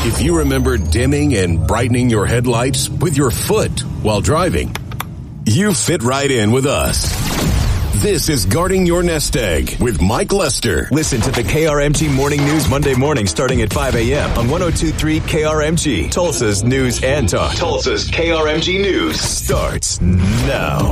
If you remember dimming and brightening your headlights with your foot while driving, you fit right in with us. This is Guarding Your Nest Egg with Mike Lester. Listen to the KRMG Morning News Monday morning starting at 5 a.m. on 102.3 KRMG. Tulsa's News and Talk. Tulsa's KRMG News starts now.